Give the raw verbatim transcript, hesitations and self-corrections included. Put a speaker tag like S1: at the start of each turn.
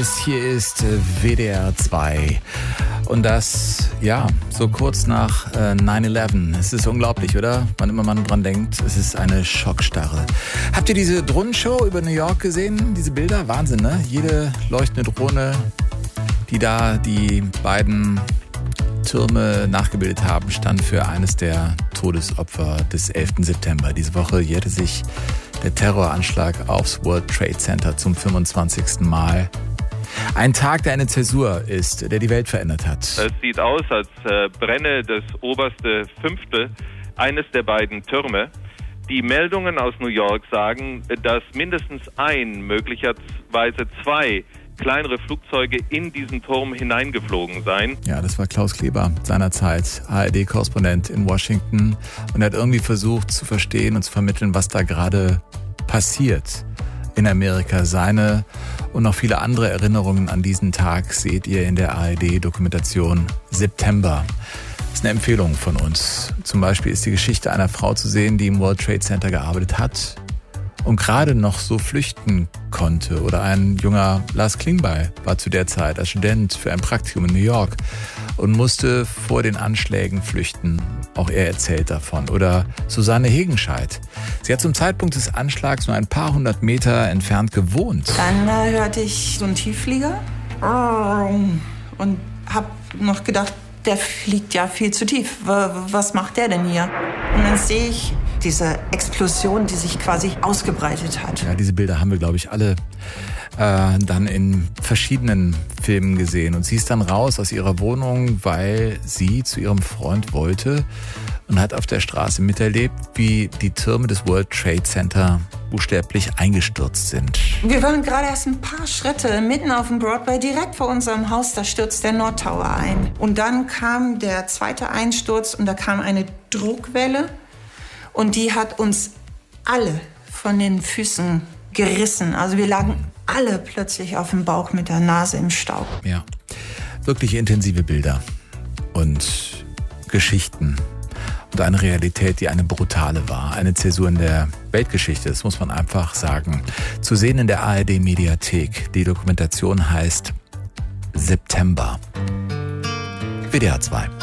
S1: ist, hier ist W D R zwei. Und das, ja, so kurz nach äh, neun elf. Es ist unglaublich, oder? Wann immer man dran denkt, es ist eine Schockstarre. Habt ihr diese Drohnenshow über New York gesehen? Diese Bilder? Wahnsinn, ne? Jede leuchtende Drohne, die da die beiden Türme nachgebildet haben, stand für eines der Todesopfer des elften September. Diese Woche jährte sich der Terroranschlag aufs World Trade Center zum fünfundzwanzigsten Mal. Ein Tag, der eine Zäsur ist, der die Welt verändert hat.
S2: Es sieht aus, als äh, brenne das oberste Fünftel eines der beiden Türme. Die Meldungen aus New York sagen, dass mindestens ein, möglicherweise zwei kleinere Flugzeuge in diesen Turm hineingeflogen seien.
S1: Ja, das war Klaus Kleber, seinerzeit A R D-Korrespondent in Washington. Und er hat irgendwie versucht zu verstehen und zu vermitteln, was da gerade passiert in Amerika. Seine und noch viele andere Erinnerungen an diesen Tag seht ihr in der A R D-Dokumentation September. Das ist eine Empfehlung von uns. Zum Beispiel ist die Geschichte einer Frau zu sehen, die im World Trade Center gearbeitet hat und gerade noch so flüchten konnte. Oder ein junger Lars Klingbeil war zu der Zeit als Student für ein Praktikum in New York und musste vor den Anschlägen flüchten. Auch er erzählt davon. Oder Susanne Hegenscheid. Sie hat zum Zeitpunkt des Anschlags nur ein paar hundert Meter entfernt gewohnt.
S3: Dann äh, hörte ich so einen Tiefflieger und hab noch gedacht, der fliegt ja viel zu tief. Was macht der denn hier? Und dann sehe ich diese Explosion, die sich quasi ausgebreitet hat.
S1: Ja, diese Bilder haben wir, glaube ich, alle äh, dann in verschiedenen Filmen gesehen. Und sie ist dann raus aus ihrer Wohnung, weil sie zu ihrem Freund wollte und hat auf der Straße miterlebt, wie die Türme des World Trade Center buchstäblich eingestürzt sind.
S3: Wir waren gerade erst ein paar Schritte mitten auf dem Broadway, direkt vor unserem Haus, da stürzt der North Tower ein. Und dann kam der zweite Einsturz und da kam eine Druckwelle und die hat uns alle von den Füßen gerissen. Also wir lagen alle plötzlich auf dem Bauch mit der Nase im Staub.
S1: Ja, wirklich intensive Bilder und Geschichten. Und eine Realität, die eine brutale war. Eine Zäsur in der Weltgeschichte, das muss man einfach sagen. Zu sehen in der A R D-Mediathek. Die Dokumentation heißt September. W D R zwei.